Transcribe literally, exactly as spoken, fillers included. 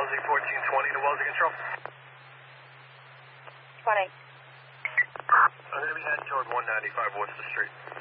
Wellesley fourteen twenty to Wellesley Control. twenty. I'm going to be heading toward one ninety-five Worcester Street.